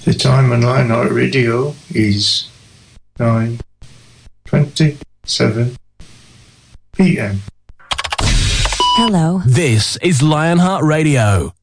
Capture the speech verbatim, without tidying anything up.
The time on Lionheart Radio is nine twenty-seven p m. Hello. This is Lionheart Radio.